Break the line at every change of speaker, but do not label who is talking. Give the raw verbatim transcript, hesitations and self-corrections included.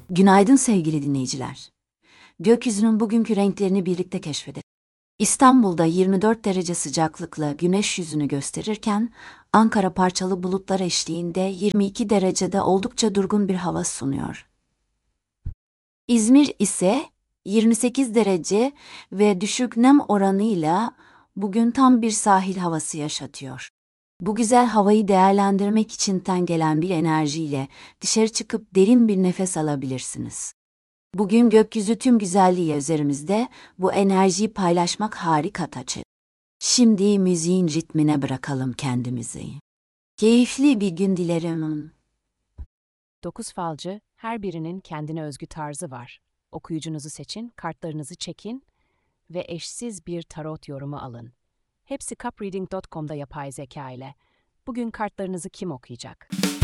Günaydın sevgili dinleyiciler. Gökyüzünün bugünkü renklerini birlikte keşfedelim. İstanbul'da yirmi dört derece sıcaklıkla güneş yüzünü gösterirken, Ankara parçalı bulutlar eşliğinde yirmi iki derecede oldukça durgun bir hava sunuyor. İzmir ise yirmi sekiz derece ve düşük nem oranıyla bugün tam bir sahil havası yaşatıyor. Bu güzel havayı değerlendirmek için ten gelen bir enerjiyle dışarı çıkıp derin bir nefes alabilirsiniz. Bugün gökyüzü tüm güzelliği üzerimizde, bu enerjiyi paylaşmak harika taçı. Şimdi müziğin ritmine bırakalım kendimizi. Keyifli bir gün dilerim.
Dokuz falcı, her birinin kendine özgü tarzı var. Okuyucunuzu seçin, kartlarınızı çekin ve eşsiz bir tarot yorumu alın. Hepsi cupreading nokta com'da yapay zeka ile. Bugün kartlarınızı kim okuyacak?